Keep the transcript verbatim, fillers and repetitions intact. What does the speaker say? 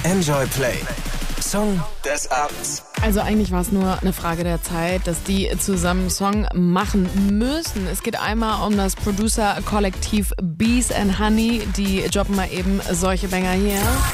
Enjoy Play. Song des Abends. Also eigentlich war es nur eine Frage der Zeit, dass die zusammen einen Song machen müssen. Es geht einmal um das Producer-Kollektiv Bees and Honey. Die droppen mal eben solche Banger hier.